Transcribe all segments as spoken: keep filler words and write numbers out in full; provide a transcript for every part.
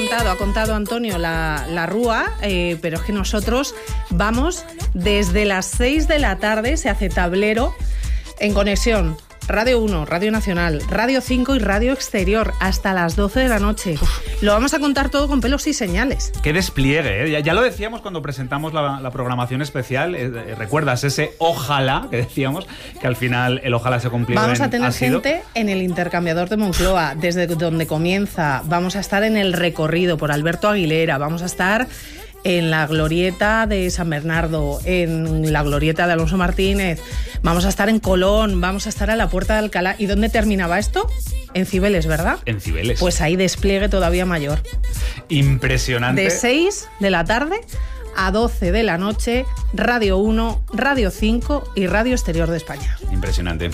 contado, ha contado Antonio la, la rúa, eh, pero es que nosotros vamos desde las seis de la tarde, se hace tablero en conexión. Radio uno, Radio Nacional, Radio cinco y Radio Exterior, hasta las doce de la noche. Uf. Lo vamos a contar todo con pelos y señales. ¡Qué despliegue! ¿eh? Ya, ya lo decíamos cuando presentamos la, la programación especial. Eh, ¿Recuerdas ese ojalá que decíamos? Que al final el ojalá se cumplió. Vamos en, a tener gente en el intercambiador de Moncloa, desde donde comienza. Vamos a estar en el recorrido por Alberto Aguilera. Vamos a estar en la glorieta de San Bernardo, en la glorieta de Alonso Martínez, vamos a estar en Colón, vamos a estar a la Puerta de Alcalá. ¿Y dónde terminaba esto? En Cibeles, ¿verdad? En Cibeles. Pues ahí despliegue todavía mayor. Impresionante. De seis de la tarde a doce de la noche, Radio uno, Radio cinco y Radio Exterior de España. Impresionante.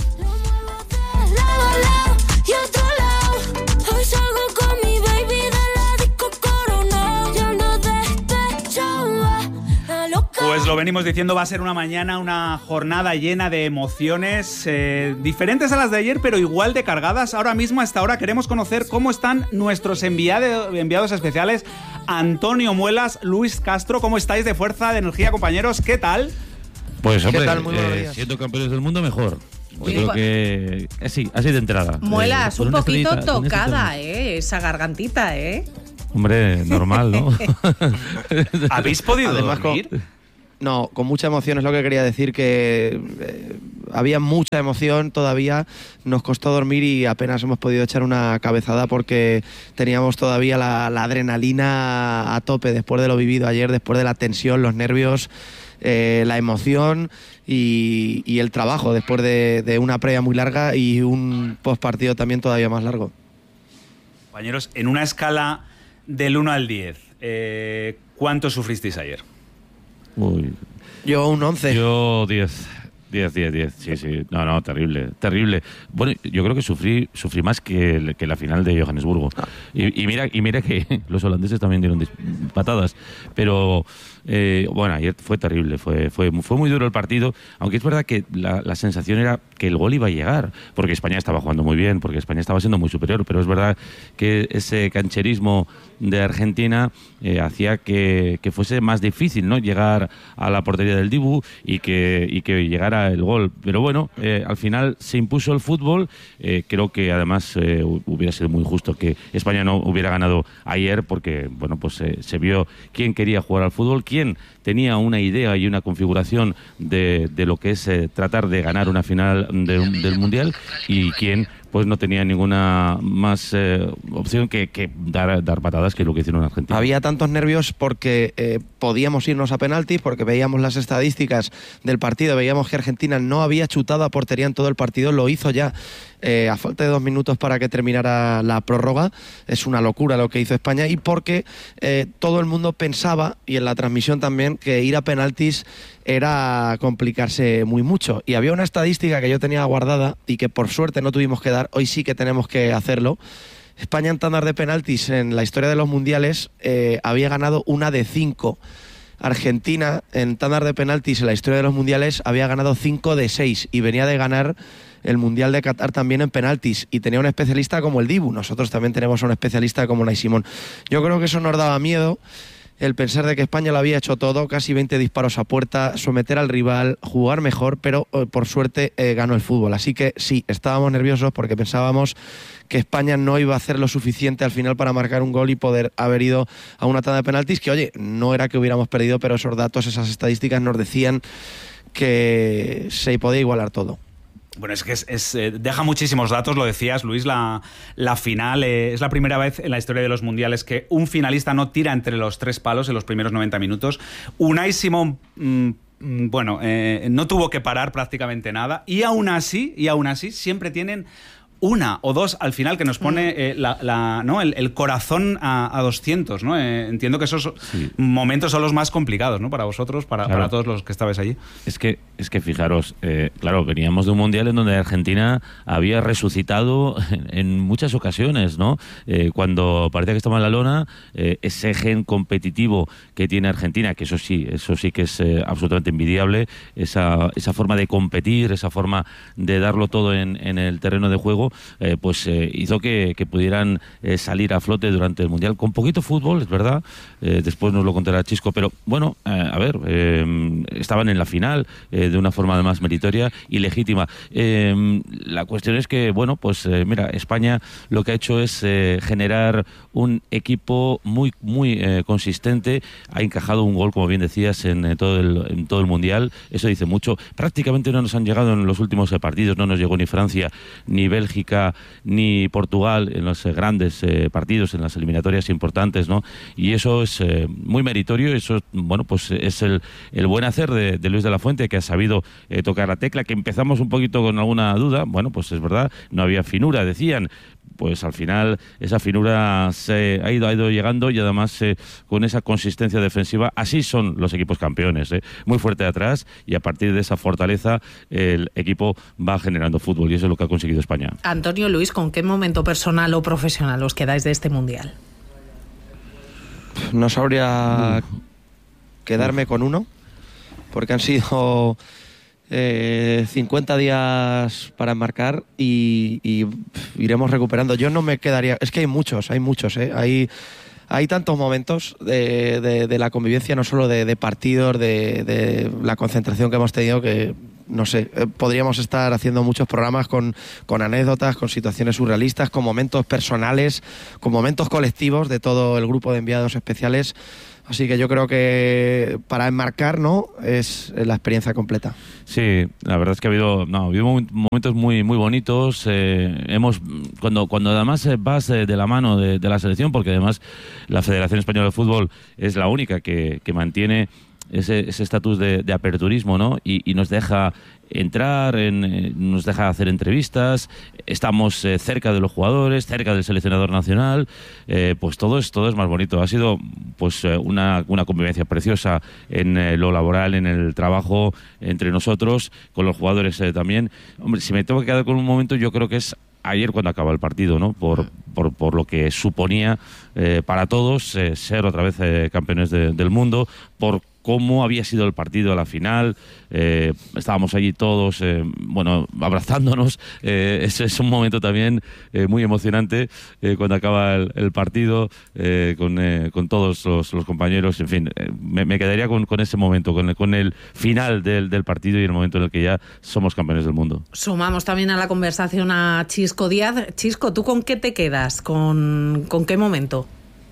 Pues lo venimos diciendo, va a ser una mañana, una jornada llena de emociones eh, diferentes a las de ayer, pero igual de cargadas. Ahora mismo, a esta hora, queremos conocer cómo están nuestros enviado, enviados especiales. Antonio Muelas, Luis Castro, ¿cómo estáis de fuerza, de energía, compañeros? ¿Qué tal? Pues hombre, tal? eh, siendo campeones del mundo, mejor. Yo creo que eh, sí, así de entrada. Muelas, eh, un poquito estrellita, tocada, eh, esa gargantita, ¿eh? Hombre, normal, ¿no? ¿Habéis podido Además, dormir? Con, no, con mucha emoción, es lo que quería decir, que eh, había mucha emoción todavía, nos costó dormir y apenas hemos podido echar una cabezada porque teníamos todavía la, la adrenalina a tope después de lo vivido ayer, después de la tensión, los nervios, eh, la emoción y, y el trabajo después de, de una previa muy larga y un postpartido también todavía más largo. Compañeros, en una escala del uno al diez, eh, ¿cuánto sufristeis ayer? Uy. Yo un once. Yo diez. diez, diez, diez. Sí, sí. No, no, terrible, terrible. Bueno, yo creo que sufrí sufrí más que, que la final de Johannesburgo. Ah. Y, y, mira, y mira que los holandeses también dieron patadas. Pero, eh, bueno, ayer fue terrible. Fue, fue, fue muy duro el partido. Aunque es verdad que la, la sensación era que el gol iba a llegar. Porque España estaba jugando muy bien, porque España estaba siendo muy superior. Pero es verdad que ese cancherismo de Argentina eh, hacía que, que fuese más difícil, ¿no?, llegar a la portería del Dibu y que, y que llegara el gol. Pero bueno, eh, al final se impuso el fútbol. Eh, creo que además eh, hubiera sido muy justo que España no hubiera ganado ayer porque, bueno, pues eh, se vio quién quería jugar al fútbol, quién tenía una idea y una configuración de, de lo que es eh, tratar de ganar una final de, del Mundial y quién pues no tenía ninguna más eh, opción que, que dar, dar patadas, que es lo que hicieron en Argentina. Había tantos nervios porque eh, podíamos irnos a penaltis, porque veíamos las estadísticas del partido, veíamos que Argentina no había chutado a portería en todo el partido, lo hizo ya eh, a falta de dos minutos para que terminara la prórroga. Es una locura lo que hizo España, y porque eh, todo el mundo pensaba, y en la transmisión también, que ir a penaltis era complicarse muy mucho. Y había una estadística que yo tenía guardada y que por suerte no tuvimos que dar, hoy sí que tenemos que hacerlo. España en tanda de penaltis en la historia de los mundiales eh, había ganado una de cinco. Argentina en tanda de penaltis en la historia de los mundiales había ganado cinco de seis y venía de ganar el Mundial de Qatar también en penaltis y tenía un especialista como el Dibu. Nosotros también tenemos un especialista como Unai Simón. Yo creo que eso nos daba miedo, el pensar de que España lo había hecho todo, casi veinte disparos a puerta, someter al rival, jugar mejor, pero eh, por suerte eh, ganó el fútbol. Así que sí, estábamos nerviosos porque pensábamos que España no iba a hacer lo suficiente al final para marcar un gol y poder haber ido a una tanda de penaltis, que oye, no era que hubiéramos perdido, pero esos datos, esas estadísticas nos decían que se podía igualar todo. Bueno, es que es, es, eh, deja muchísimos datos, lo decías, Luis, la, la final eh, es la primera vez en la historia de los mundiales que un finalista no tira entre los tres palos en los primeros noventa minutos. Unai Simón, mmm, bueno, eh, no tuvo que parar prácticamente nada, y aún así, y aún así siempre tienen una o dos al final que nos pone eh, la, la, ¿no? el, el corazón a, a doscientos, ¿no? Eh, entiendo que esos sí. momentos son los más complicados, ¿no? Para vosotros, para, claro. para todos los que estabais allí. Es que, es que fijaros, eh, claro, veníamos de un mundial en donde Argentina había resucitado en, en muchas ocasiones, ¿no? Eh, cuando parecía que estaba en la lona, eh, ese gen competitivo que tiene Argentina, que eso sí, eso sí que es eh, absolutamente envidiable, esa, esa forma de competir, esa forma de darlo todo en, en el terreno de juego. equipo, eh, pues eh, hizo que, que pudieran eh, salir a flote durante el Mundial con poquito fútbol, es verdad, eh, después nos lo contará Chisco, pero bueno, eh, a ver, eh, estaban en la final eh, de una forma además meritoria y legítima. Eh, la cuestión es que, bueno, pues eh, mira, España lo que ha hecho es eh, generar un equipo muy, muy eh, consistente, ha encajado un gol, como bien decías, en, eh, todo el, en todo el Mundial, eso dice mucho. Prácticamente no nos han llegado en los últimos eh, partidos, no nos llegó ni Francia, ni Bélgica, ni Portugal en los eh, grandes eh, partidos, en las eliminatorias importantes, ¿no? Y eso es eh, muy meritorio, eso, bueno, pues es el, el buen hacer de, de Luis de la Fuente, que ha sabido eh, tocar la tecla, que empezamos un poquito con alguna duda, bueno, pues es verdad, no había finura, decían, pues al final esa finura se ha ido, ha ido llegando y además eh, con esa consistencia defensiva, así son los equipos campeones, eh, muy fuerte de atrás y a partir de esa fortaleza el equipo va generando fútbol y eso es lo que ha conseguido España. Antonio, Luis, ¿con qué momento personal o profesional os quedáis de este Mundial? No sabría Uf. quedarme Uf. con uno, porque han sido eh, cincuenta días para enmarcar y, y pff, iremos recuperando. Yo no me quedaría, es que hay muchos, hay muchos, ¿eh? Hay, hay tantos momentos de, de, de la convivencia, no solo de, de partidos, de, de la concentración que hemos tenido, que no sé, eh, podríamos estar haciendo muchos programas con, con anécdotas, con situaciones surrealistas, con momentos personales, con momentos colectivos de todo el grupo de enviados especiales. Así que yo creo que para enmarcar, ¿no?, es la experiencia completa. Sí, la verdad es que ha habido, no, ha habido momentos muy muy bonitos. Eh, hemos cuando cuando además vas de, de la mano de, de la selección, porque además la Federación Española de Fútbol es la única que, que mantiene ese estatus de, de aperturismo, ¿no? Y, y nos deja entrar, en, eh, nos deja hacer entrevistas, estamos eh, cerca de los jugadores, cerca del seleccionador nacional, eh, pues todo es, todo es más bonito. Ha sido pues eh, una, una convivencia preciosa en eh, lo laboral, en el trabajo entre nosotros, con los jugadores eh, también. Hombre, si me tengo que quedar con un momento, yo creo que es ayer cuando acaba el partido, ¿no? Por, por, por lo que suponía eh, para todos eh, ser otra vez eh, campeones de, del mundo, por cómo había sido el partido a la final, eh, estábamos allí todos, eh, bueno, abrazándonos, eh, es, es un momento también eh, muy emocionante eh, cuando acaba el, el partido, eh, con, eh, con todos los, los compañeros, en fin, eh, me, me quedaría con, con ese momento, con el, con el final del, del partido y el momento en el que ya somos campeones del mundo. Sumamos también a la conversación a Chisco Díaz. Chisco, ¿tú con qué te quedas? ¿Con, con qué momento?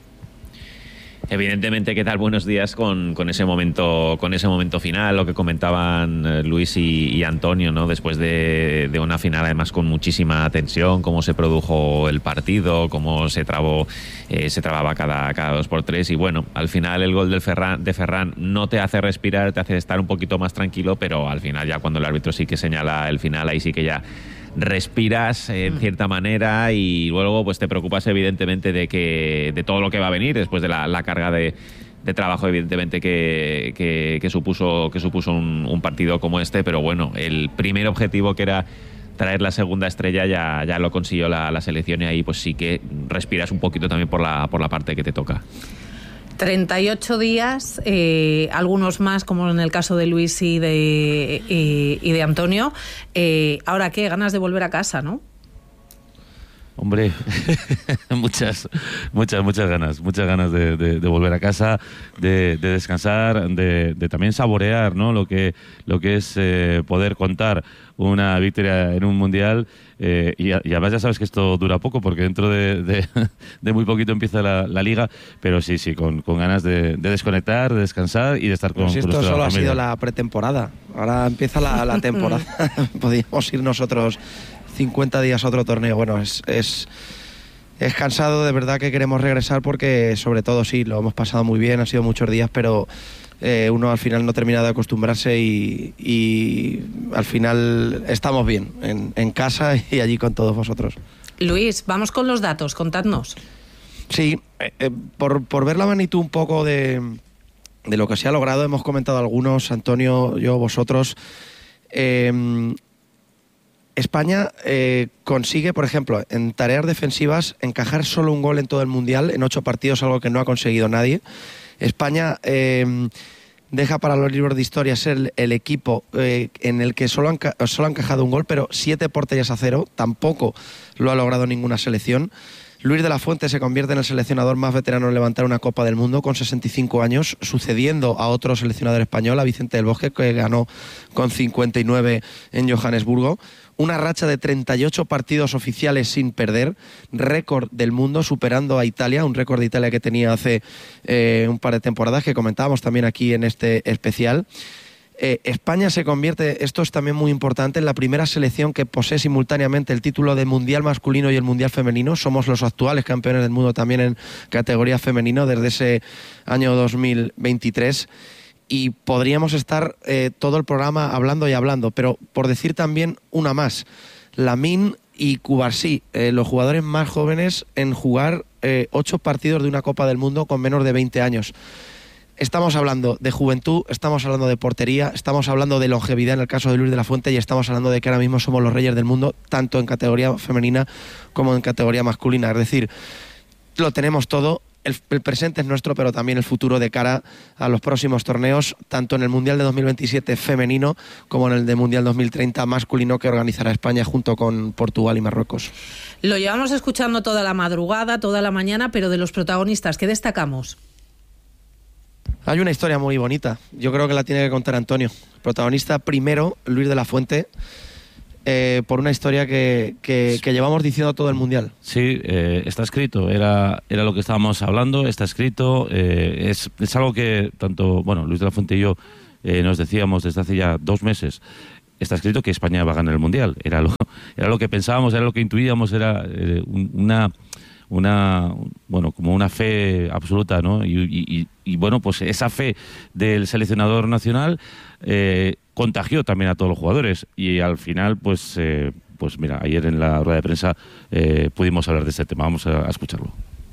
Evidentemente, ¿qué tal? Buenos días con, con ese momento con ese momento final, lo que comentaban eh, Luis y, y Antonio, ¿no? Después de, de una final, además con muchísima tensión, cómo se produjo el partido, cómo se trabó, eh, se trababa cada, cada dos por tres. Y bueno, al final el gol del Ferran, de Ferran no te hace respirar, te hace estar un poquito más tranquilo, pero al final ya cuando el árbitro sí que señala el final, ahí sí que ya respiras eh, en cierta manera y luego pues te preocupas evidentemente de que de todo lo que va a venir después de la, la carga de, de trabajo evidentemente que, que, que supuso que supuso un, un partido como este, pero bueno, el primer objetivo que era traer la segunda estrella ya, ya lo consiguió la, la selección y ahí pues sí que respiras un poquito también por la, por la parte que te toca. treinta y ocho días, eh, algunos más, como en el caso de Luis y de, y, y de Antonio. Eh, ahora, ¿qué? Ganas de volver a casa, ¿no? Hombre, muchas, muchas, muchas ganas, muchas ganas de, de, de volver a casa, de, de descansar, de, de también saborear, ¿no? Lo que, lo que es eh, poder contar una victoria en un mundial. Eh, y, y además ya sabes que esto dura poco porque dentro de, de, de muy poquito empieza la, la liga, pero sí, sí, con, con ganas de, de desconectar, de descansar y de estar con, pues con esto nuestra solo familia. Ha sido la pretemporada, ahora empieza la, la temporada. Podríamos ir nosotros cincuenta días a otro torneo. Bueno, es, es, es cansado, de verdad que queremos regresar porque sobre todo sí, lo hemos pasado muy bien, han sido muchos días, pero eh, uno al final no termina de acostumbrarse y, y al final estamos bien en, en casa y allí con todos vosotros. Luis, vamos con los datos, contadnos. Sí, eh, eh, por, por ver la magnitud un poco de, de lo que se ha logrado, hemos comentado algunos, Antonio, yo, vosotros. Eh, España eh, consigue, por ejemplo, en tareas defensivas, encajar solo un gol en todo el Mundial, en ocho partidos, algo que no ha conseguido nadie. España eh, deja para los libros de historia ser el, el equipo eh, en el que solo han, solo han encajado un gol, pero siete porterías a cero, tampoco lo ha logrado ninguna selección. Luis de la Fuente se convierte en el seleccionador más veterano en levantar una Copa del Mundo con sesenta y cinco años, sucediendo a otro seleccionador español, a Vicente del Bosque, que ganó con cincuenta y nueve en Johannesburgo. Una racha de treinta y ocho partidos oficiales sin perder, récord del mundo, superando a Italia, un récord de Italia que tenía hace eh, un par de temporadas, que comentábamos también aquí en este especial. Eh, España se convierte, esto es también muy importante, en la primera selección que posee simultáneamente el título de Mundial masculino y el Mundial femenino. Somos los actuales campeones del mundo también en categoría femenino desde ese año dos mil veintitrés. Y podríamos estar eh, todo el programa hablando y hablando, pero por decir también una más, Lamine y Cubarsí, eh, los jugadores más jóvenes en jugar eh, ocho partidos de una Copa del Mundo con menos de veinte años. Estamos hablando de juventud, estamos hablando de portería, estamos hablando de longevidad en el caso de Luis de la Fuente y estamos hablando de que ahora mismo somos los reyes del mundo, tanto en categoría femenina como en categoría masculina. Es decir, lo tenemos todo. El, el presente es nuestro, pero también el futuro de cara a los próximos torneos, tanto en el Mundial de dos mil veintisiete femenino como en el de Mundial dos mil treinta masculino, que organizará España junto con Portugal y Marruecos. Lo llevamos escuchando toda la madrugada, toda la mañana, pero de los protagonistas, ¿qué destacamos? Hay una historia muy bonita, yo creo que la tiene que contar Antonio. Protagonista primero, Luis de la Fuente, Eh, por una historia que, que, que llevamos diciendo todo el Mundial. Sí, eh, está escrito, era, era lo que estábamos hablando, está escrito, eh, es, es algo que tanto, bueno, Luis de la Fuente y yo eh, nos decíamos desde hace ya dos meses. Está escrito que España va a ganar el Mundial, era lo, era lo que pensábamos, era lo que intuíamos, era eh, una... una bueno como una fe absoluta, ¿no? Y, y, y bueno, pues esa fe del seleccionador nacional eh, contagió también a todos los jugadores y al final pues eh, pues mira, ayer en la rueda de prensa eh, pudimos hablar de este tema. Vamos a, a escucharlo.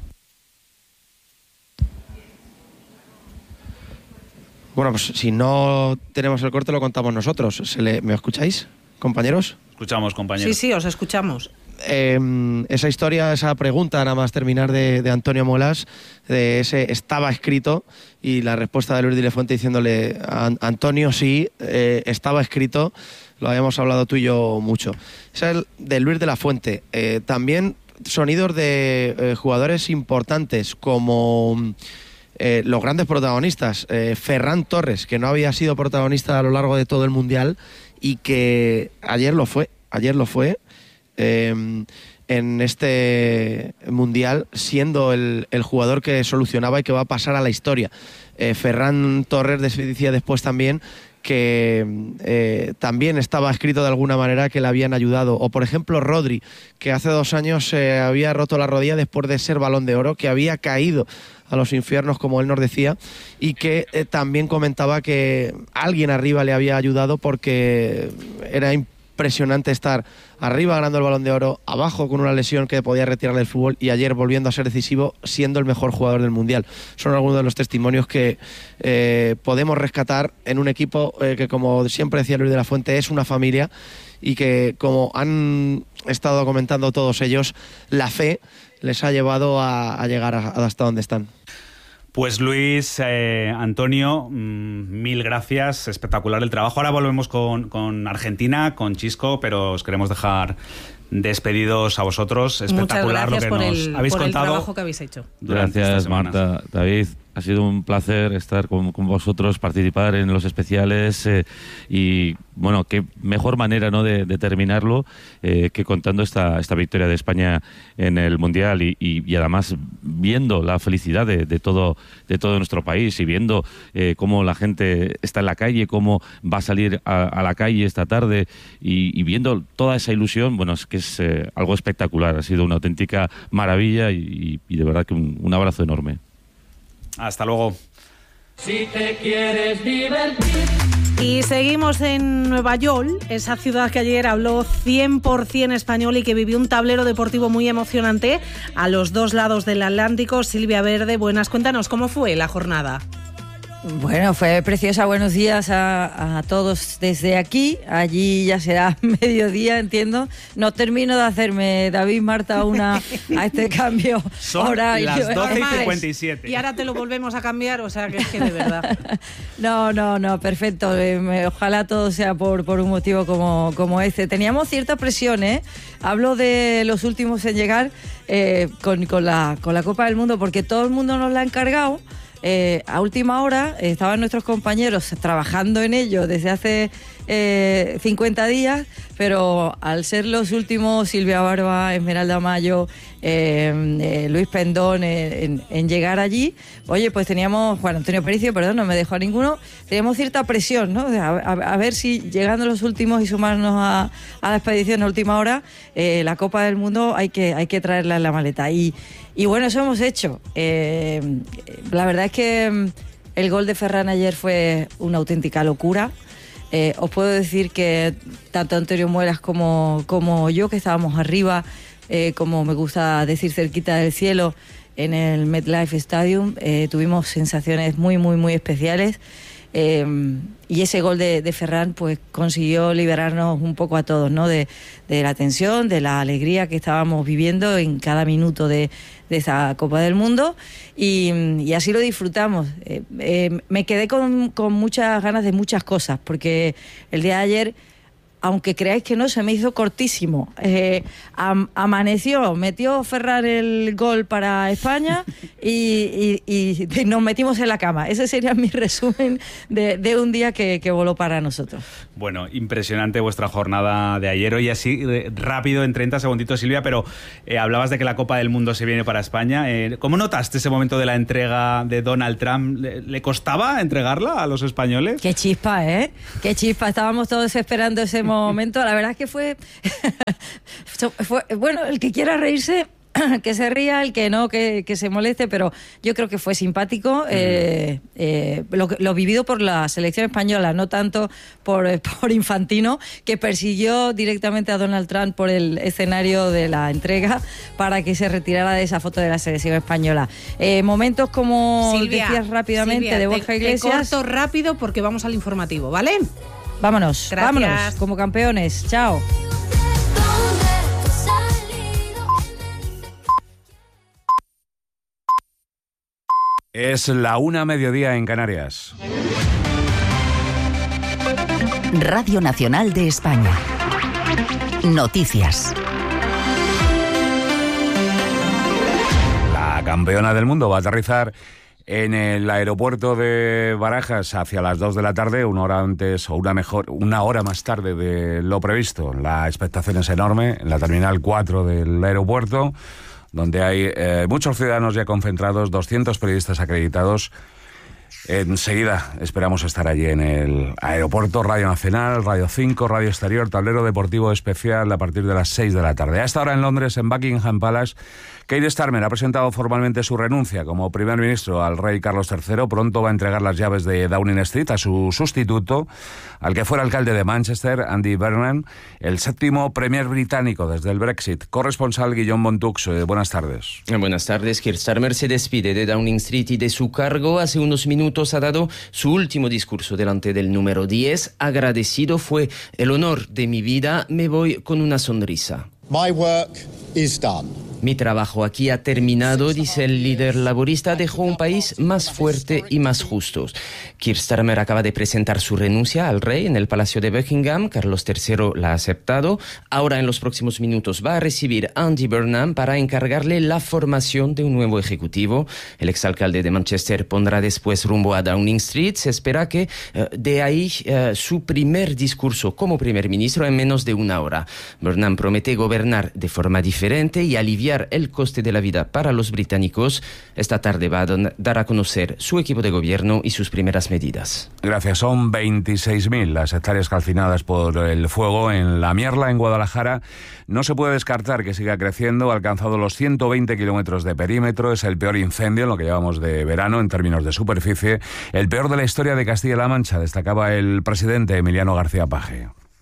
Bueno, pues si no tenemos el corte lo contamos nosotros. ¿Se le, ¿Me escucháis, compañeros? Escuchamos, compañeros. Sí, sí, os escuchamos. Eh, esa historia, esa pregunta, nada más terminar de, de Antonio Molas, de ese estaba escrito, y la respuesta de Luis de la Fuente diciéndole a Antonio, sí, eh, estaba escrito, lo habíamos hablado tú y yo mucho. Esa es el de Luis de la Fuente. Eh, también sonidos de eh, jugadores importantes como eh, los grandes protagonistas. Eh, Ferran Torres, que no había sido protagonista a lo largo de todo el Mundial y que ayer lo fue, ayer lo fue. Eh, en este Mundial, siendo el, el jugador que solucionaba y que va a pasar a la historia. Eh, Ferran Torres decía después también que eh, también estaba escrito de alguna manera que le habían ayudado. O por ejemplo Rodri, que hace dos años se eh, había roto la rodilla después de ser Balón de Oro, que había caído a los infiernos, como él nos decía, y que eh, también comentaba que alguien arriba le había ayudado porque era imposible. Impresionante estar arriba ganando el Balón de Oro, abajo con una lesión que podía retirar del fútbol y ayer volviendo a ser decisivo siendo el mejor jugador del Mundial. Son algunos de los testimonios que eh, podemos rescatar en un equipo eh, que, como siempre decía Luis de la Fuente, es una familia y que, como han estado comentando todos ellos, la fe les ha llevado a, a llegar a, hasta donde están. Pues Luis, eh, Antonio, mmm, mil gracias, espectacular el trabajo. Ahora volvemos con, con Argentina, con Chisco, pero os queremos dejar despedidos a vosotros. Espectacular lo que por nos el, habéis por contado. El trabajo que habéis hecho. Gracias, Marta, David. Ha sido un placer estar con, con vosotros, participar en los especiales eh, y, bueno, qué mejor manera, ¿no?, de, de terminarlo eh, que contando esta, esta victoria de España en el Mundial y, y, y además viendo la felicidad de, de, todo, de todo nuestro país y viendo eh, cómo la gente está en la calle, cómo va a salir a, a la calle esta tarde y, y viendo toda esa ilusión. Bueno, es que es eh, algo espectacular, ha sido una auténtica maravilla y, y de verdad que un, un abrazo enorme. Hasta luego. Si te quieres divertir. Y seguimos en Nueva York, esa ciudad que ayer habló cien por ciento español y que vivió un tablero deportivo muy emocionante a los dos lados del Atlántico. Silvia Verde, buenas, cuéntanos, ¿cómo fue la jornada? Bueno, fue preciosa. Buenos días a, a todos desde aquí. Allí ya será mediodía, entiendo. No termino de hacerme, David, Marta, una a este cambio Son horario. las doce y Además, cincuenta y siete. Y ahora te lo volvemos a cambiar, o sea que es que de verdad. No, no, no, perfecto. Eh, me- ojalá todo sea por, por un motivo como, como este. Teníamos cierta presión, ¿eh? Hablo de los últimos en llegar eh, con, con, la, con la Copa del Mundo, porque todo el mundo nos la ha encargado. Eh, a última hora eh, estaban nuestros compañeros trabajando en ello desde hace eh, cincuenta días, pero al ser los últimos, Silvia Barba, Esmeralda Mayo, eh, eh, Luis Pendón, eh, en, en llegar allí, oye, pues teníamos, Juan Antonio Pericio, perdón, no me dejó a ninguno, teníamos cierta presión, ¿no? A, a, a ver si llegando los últimos y sumarnos a, a la expedición a última hora, eh, la Copa del Mundo hay que, hay que traerla en la maleta. Y, y bueno, eso hemos hecho. Eh, la verdad es que mm, el gol de Ferran ayer fue una auténtica locura. Eh, os puedo decir que tanto Antonio Muelas como, como yo, que estábamos arriba, eh, como me gusta decir, cerquita del cielo, en el MetLife Stadium, eh, tuvimos sensaciones muy, muy, muy especiales. Eh, y ese gol de, de Ferran pues consiguió liberarnos un poco a todos, ¿no? De, de la tensión, de la alegría que estábamos viviendo en cada minuto de, de esa Copa del Mundo, y, y así lo disfrutamos. Eh, eh, me quedé con, con muchas ganas de muchas cosas, porque el día de ayer, aunque creáis que no, se me hizo cortísimo. Eh, am, amaneció, metió Ferran el gol para España y, y, y nos metimos en la cama. Ese sería mi resumen de, de un día que, que voló para nosotros. Bueno, impresionante vuestra jornada de ayer. Hoy así, eh, rápido, en treinta segunditos, Silvia, pero eh, hablabas de que la Copa del Mundo se viene para España. Eh, ¿Cómo notaste ese momento de la entrega de Donald Trump? ¿Le, le costaba entregarla a los españoles? Qué chispa, ¿eh? Qué chispa. Estábamos todos esperando ese momento. La verdad es que fue, fue bueno, el que quiera reírse, que se ría, el que no, que, que se moleste, pero yo creo que fue simpático, eh, eh, lo, lo vivido por la selección española, no tanto por, por Infantino, que persiguió directamente a Donald Trump por el escenario de la entrega para que se retirara de esa foto de la selección española. Eh, momentos como Silvia, decías rápidamente, Silvia, de te- Borja Iglesias. Te corto rápido porque vamos al informativo, ¿vale? Vámonos, Gracias. vámonos, como campeones. Chao. Es la una mediodía en Canarias. Radio Nacional de España. Noticias. La campeona del mundo va a aterrizar en el aeropuerto de Barajas hacia las dos de la tarde, una hora antes o una mejor, una hora más tarde de lo previsto. La expectación es enorme en la terminal cuatro del aeropuerto, donde hay eh, muchos ciudadanos ya concentrados, doscientos periodistas acreditados. Enseguida esperamos estar allí en el aeropuerto. Radio Nacional, Radio cinco, Radio Exterior, tablero deportivo especial a partir de las seis de la tarde. A esta hora en Londres, en Buckingham Palace, Keir Starmer ha presentado formalmente su renuncia como primer ministro al rey Carlos tercero. Pronto va a entregar las llaves de Downing Street a su sustituto, al que fuera alcalde de Manchester, Andy Burnham, el séptimo premier británico desde el Brexit. Corresponsal Guillaume Montux, eh, buenas tardes. Buenas tardes. Keir Starmer se despide de Downing Street y de su cargo. Hace unos minutos ha dado su último discurso delante del número diez. Agradecido: fue el honor de mi vida, me voy con una sonrisa. My work is done. Mi trabajo aquí ha terminado, dice el líder laborista. Dejó un país más fuerte y más justo. Keir Starmer acaba de presentar su renuncia al rey en el Palacio de Buckingham. Carlos tercero la ha aceptado. Ahora, en los próximos minutos, va a recibir a Andy Burnham para encargarle la formación de un nuevo ejecutivo. El exalcalde de Manchester pondrá después rumbo a Downing Street. Se espera que eh, de ahí eh, su primer discurso como primer ministro en menos de una hora. Burnham promete gobernar de forma diferente y aliviar el coste de la vida para los británicos. Esta tarde va a don- dar a conocer su equipo de gobierno y sus primeras medidas. Gracias. Son veintiséis mil las hectáreas calcinadas por el fuego en La Mierla, en Guadalajara. No se puede descartar que siga creciendo. Ha alcanzado los ciento veinte kilómetros de perímetro. Es el peor incendio en lo que llevamos de verano en términos de superficie. El peor de la historia de Castilla-La Mancha, destacaba el presidente Emiliano García Paje.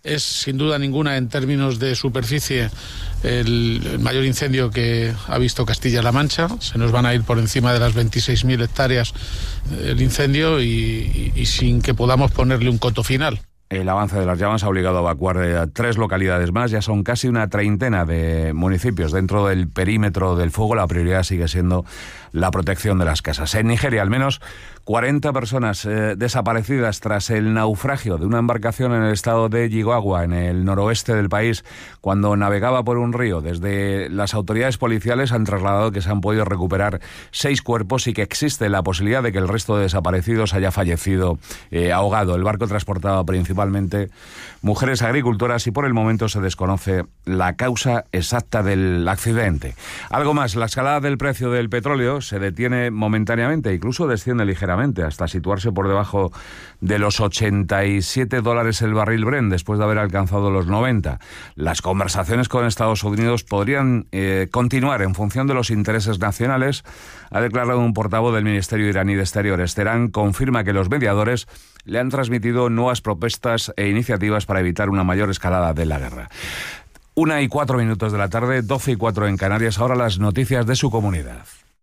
Es sin duda ninguna, en términos de superficie, el, el mayor incendio que ha visto Castilla-La Mancha. Se nos van a ir por encima de las veintiséis mil hectáreas el incendio y, y, y sin que podamos ponerle un coto final. El avance de las llamas ha obligado a evacuar a tres localidades más. Ya son casi una treintena de municipios dentro del perímetro del fuego. La prioridad sigue siendo la protección de las casas. En Nigeria, al menos cuarenta personas eh, desaparecidas tras el naufragio de una embarcación en el estado de Jigawa, en el noroeste del país, cuando navegaba por un río. Desde las autoridades policiales han trasladado que se han podido recuperar seis cuerpos y que existe la posibilidad de que el resto de desaparecidos haya fallecido eh, ahogado. El barco transportaba principalmente mujeres agricultoras y por el momento se desconoce la causa exacta del accidente. Algo más, la escalada del precio del petróleo se detiene momentáneamente, incluso desciende ligeramente hasta situarse por debajo de los ochenta y siete dólares el barril Brent después de haber alcanzado los noventa. Las conversaciones con Estados Unidos podrían eh, continuar en función de los intereses nacionales, ha declarado un portavoz del Ministerio iraní de Exteriores. Teherán confirma que los mediadores le han transmitido nuevas propuestas e iniciativas para evitar una mayor escalada de la guerra. Una y cuatro minutos de la tarde, doce y cuatro en Canarias. Ahora las noticias de su comunidad.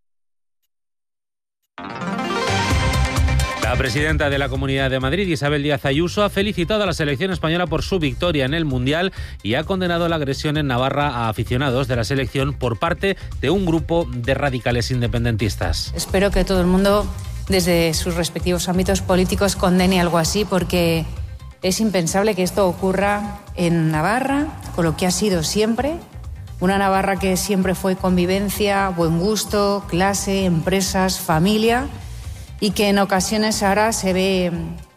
La presidenta de la Comunidad de Madrid, Isabel Díaz Ayuso, ha felicitado a la selección española por su victoria en el Mundial y ha condenado la agresión en Navarra a aficionados de la selección por parte de un grupo de radicales independentistas. Espero que todo el mundo, desde sus respectivos ámbitos políticos, condene algo así, porque es impensable que esto ocurra en Navarra, con lo que ha sido siempre. Una Navarra que siempre fue convivencia, buen gusto, clase, empresas, familia, y que en ocasiones ahora se ve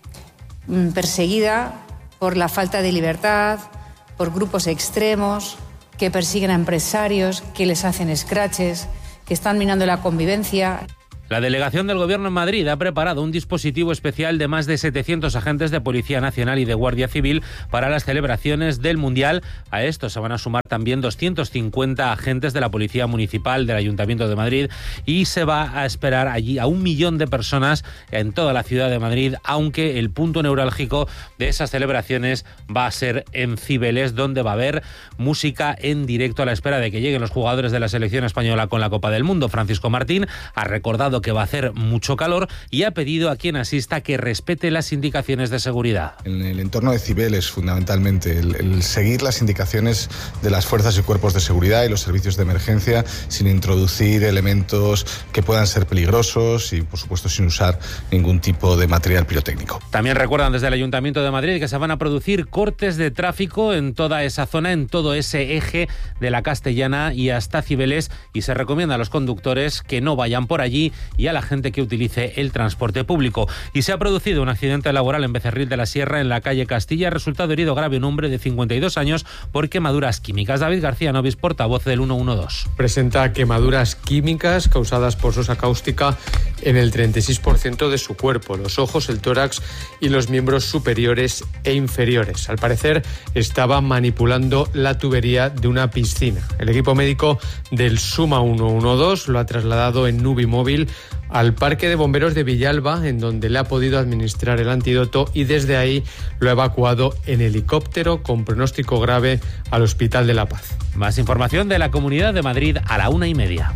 perseguida por la falta de libertad, por grupos extremos que persiguen a empresarios, que les hacen escraches, que están minando la convivencia. La delegación del Gobierno en Madrid ha preparado un dispositivo especial de más de setecientos agentes de Policía Nacional y de Guardia Civil para las celebraciones del Mundial. A esto se van a sumar también doscientos cincuenta agentes de la Policía Municipal del Ayuntamiento de Madrid y se va a esperar allí a un millón de personas en toda la ciudad de Madrid, aunque el punto neurálgico de esas celebraciones va a ser en Cibeles, donde va a haber música en directo a la espera de que lleguen los jugadores de la selección española con la Copa del Mundo. Francisco Martín ha recordado que va a hacer mucho calor y ha pedido a quien asista que respete las indicaciones de seguridad. En el entorno de Cibeles, fundamentalmente, el, el seguir las indicaciones de las fuerzas y cuerpos de seguridad y los servicios de emergencia sin introducir elementos que puedan ser peligrosos y, por supuesto, sin usar ningún tipo de material pirotécnico. También recuerdan desde el Ayuntamiento de Madrid que se van a producir cortes de tráfico en toda esa zona, en todo ese eje de la Castellana y hasta Cibeles, y se recomienda a los conductores que no vayan por allí y a la gente que utilice el transporte público. Y se ha producido un accidente laboral en Becerril de la Sierra, en la calle Castilla. Ha resultado herido grave un hombre de cincuenta y dos años por quemaduras químicas. David García Novis, portavoz del ciento doce. Presenta quemaduras químicas causadas por sosa cáustica en el treinta y seis por ciento de su cuerpo, los ojos, el tórax y los miembros superiores e inferiores. Al parecer estaba manipulando la tubería de una piscina. El equipo médico del Suma ciento doce lo ha trasladado en Nubimóvil al Parque de Bomberos de Villalba, en donde le ha podido administrar el antídoto, y desde ahí lo ha evacuado en helicóptero con pronóstico grave al Hospital de la Paz. Más información de la Comunidad de Madrid a la una y media.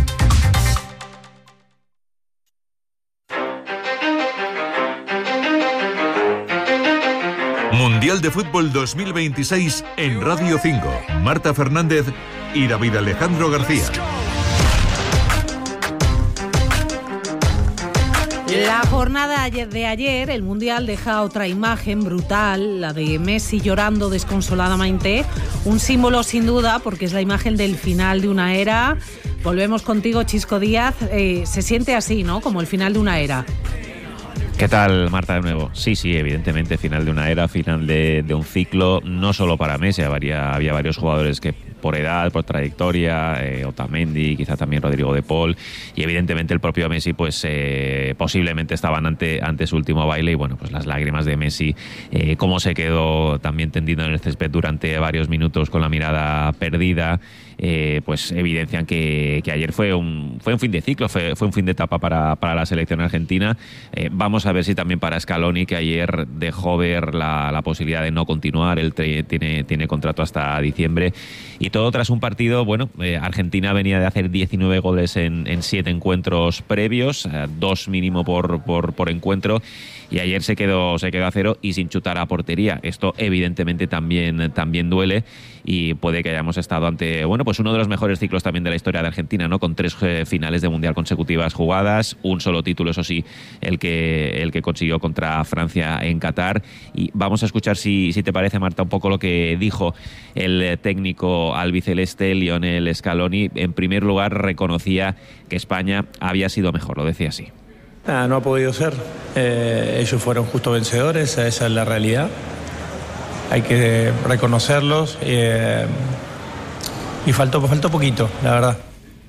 Mundial de Fútbol dos mil veintiséis en Radio cinco. Marta Fernández y David Alejandro García. La jornada de ayer, el Mundial, deja otra imagen brutal, la de Messi llorando desconsoladamente, un símbolo sin duda porque es la imagen del final de una era. Volvemos contigo, Chisco Díaz. Eh, se siente así, ¿no? Como el final de una era. ¿Qué tal, Marta, de nuevo? Sí, sí, evidentemente, final de una era, final de, de un ciclo, no solo para Messi, había, había varios jugadores que por edad, por trayectoria, eh, Otamendi, quizá también Rodrigo de Paul, y evidentemente el propio Messi, pues eh, posiblemente estaban ante, ante su último baile, y bueno, pues las lágrimas de Messi, eh, cómo se quedó también tendido en el césped durante varios minutos con la mirada perdida, eh, pues evidencian que, que ayer fue un, fue un fin de ciclo, fue, fue un fin de etapa para, para la selección argentina. Eh, vamos a ver si también para Scaloni, que ayer dejó ver la, la posibilidad de no continuar, él te, tiene, tiene contrato hasta diciembre, y todo tras un partido, bueno, eh, Argentina venía de hacer diecinueve goles en, en siete encuentros previos, eh, dos mínimo por, por, por encuentro, y ayer se quedó, se quedó a cero y sin chutar a portería. Esto evidentemente también, también duele, y puede que hayamos estado ante, bueno, pues uno de los mejores ciclos también de la historia de Argentina, ¿no? Con tres eh, finales de Mundial consecutivas jugadas, un solo título, eso sí, el que, el que consiguió contra Francia en Qatar. Y vamos a escuchar, si, si te parece, Marta, un poco lo que dijo el técnico albiceleste, Lionel Scaloni. En primer lugar, reconocía que España había sido mejor, lo decía así. Nah, no ha podido ser. Eh, ellos fueron justo vencedores, esa es la realidad. Hay que reconocerlos. Eh, y faltó, faltó poquito, la verdad.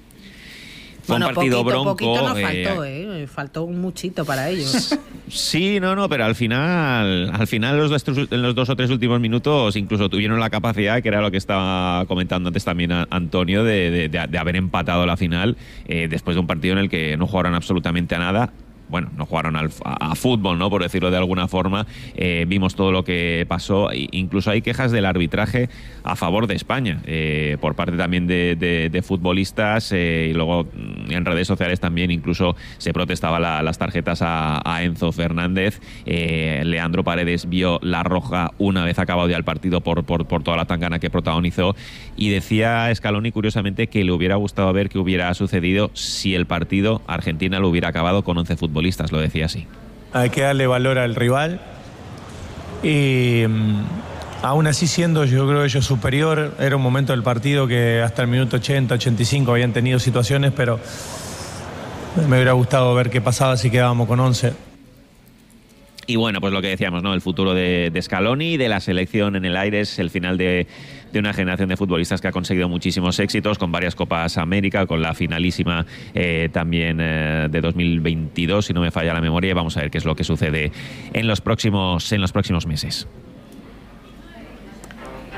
Fue bueno, un partido poquito, bronco. poquito no eh, faltó, ¿eh? Faltó un muchito para ellos. Sí, no, no, pero al final, al final los dos, en los dos o tres últimos minutos incluso tuvieron la capacidad, que era lo que estaba comentando antes también a Antonio, de, de, de, de haber empatado la final eh, después de un partido en el que no jugaron absolutamente a nada. Bueno, no jugaron al, a, a fútbol, ¿no? Por decirlo de alguna forma. Eh, vimos todo lo que pasó. E incluso hay quejas del arbitraje a favor de España, eh, por parte también de, de, de futbolistas, eh, y luego en redes sociales también incluso se protestaba la, las tarjetas a, a Enzo Fernández. Eh, Leandro Paredes vio la roja una vez acabado ya el partido por, por, por toda la tangana que protagonizó, y decía Scaloni, curiosamente, que le hubiera gustado ver qué hubiera sucedido si el partido Argentina lo hubiera acabado con once futbolistas. Lo decía así. Hay que darle valor al rival, y um, aún así, siendo yo creo ellos superior, era un momento del partido que hasta el minuto ochenta, ochenta y cinco habían tenido situaciones, pero me hubiera gustado ver qué pasaba si quedábamos con once. Y bueno, pues lo que decíamos, ¿no? El futuro de, de Scaloni, de la selección en el aire, es el final de, de una generación de futbolistas que ha conseguido muchísimos éxitos, con varias Copas América, con la finalísima eh, también eh, de dos mil veintidós, si no me falla la memoria, y vamos a ver qué es lo que sucede en los próximos, en los próximos meses.